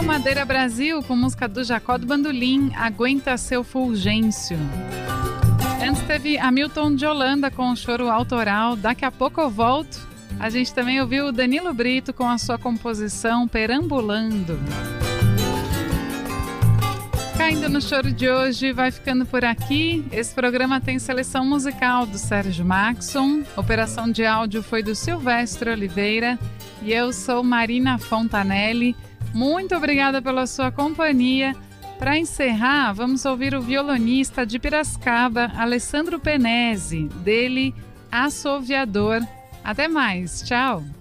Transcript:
ouviu Madeira Brasil com música do Jacó do Bandolim, Aguenta Seu Fulgêncio. Antes teve Hamilton de Holanda com o choro autoral, Daqui a Pouco Eu Volto. A gente também ouviu o Danilo Brito com a sua composição Perambulando. Caindo no Choro de hoje vai ficando por aqui. Esse programa tem seleção musical do Sérgio Maxson, operação de áudio foi do Silvestre Oliveira e eu sou Marina Fontanelli. Muito obrigada pela sua companhia. Para encerrar, vamos ouvir o violonista de Piracicaba, Alessandro Penese, dele Assoviador. Até mais, tchau!